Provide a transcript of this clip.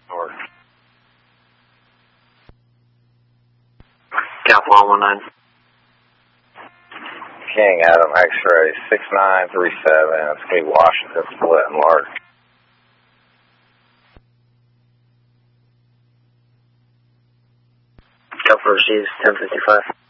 North. Capital 119. King Adam X-ray 6937. It's going to be Washington split and Lark. Capital receives 1055.